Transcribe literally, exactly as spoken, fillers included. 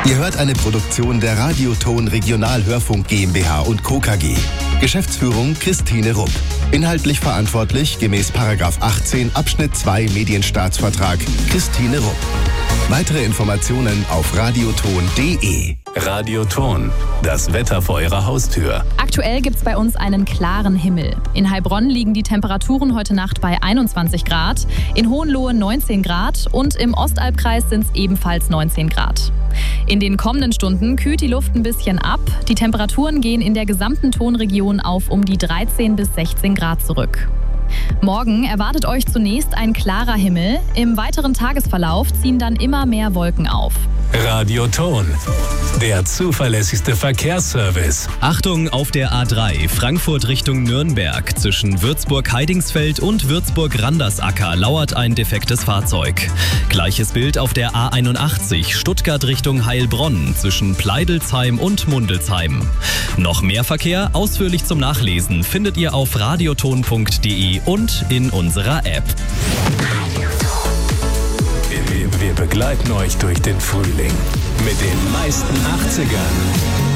Ihr hört eine Produktion der Radioton Regionalhörfunk GmbH und Co. K G. Geschäftsführung Christine Rupp. Inhaltlich verantwortlich gemäß Paragraph achtzehn Abschnitt zwei Medienstaatsvertrag Christine Rupp. Weitere Informationen auf radioton punkt de. Radioton, das Wetter vor Ihrer Haustür. Aktuell gibt es bei uns einen klaren Himmel. In Heilbronn liegen die Temperaturen heute Nacht bei einundzwanzig Grad, in Hohenlohe neunzehn Grad und im Ostalbkreis sind es ebenfalls neunzehn Grad. In den kommenden Stunden kühlt die Luft ein bisschen ab. Die Temperaturen gehen in der gesamten Tonregion auf um die dreizehn bis sechzehn Grad zurück. Morgen erwartet euch zunächst ein klarer Himmel. Im weiteren Tagesverlauf ziehen dann immer mehr Wolken auf. Radioton, der zuverlässigste Verkehrsservice. Achtung auf der A drei, Frankfurt Richtung Nürnberg. Zwischen Würzburg-Heidingsfeld und Würzburg-Randersacker lauert ein defektes Fahrzeug. Gleiches Bild auf der A einundachtzig, Stuttgart Richtung Heilbronn. Zwischen Pleidelsheim und Mundelsheim. Noch mehr Verkehr, ausführlich zum Nachlesen, findet ihr auf radioton punkt de und in unserer App. Wir begleiten euch durch den Frühling mit den meisten achtzigern.